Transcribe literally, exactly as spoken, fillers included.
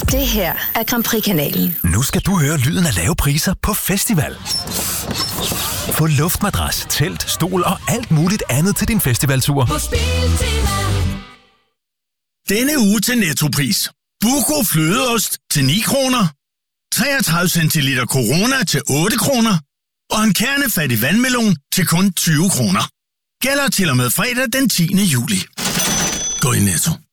Det her er Grand Prix-kanalen. Nu skal du høre lyden af lave priser på festival. Få luftmadras, telt, stol og alt muligt andet til din festivaltur. På Spiltema. Denne uge til Nettopris. Buco flødeost til ni kroner. treogtredive centiliter Corona til otte kroner. Og en kernefattig vandmelon til kun tyve kroner. Gælder til og med fredag den tiende juli. Gå i Netto.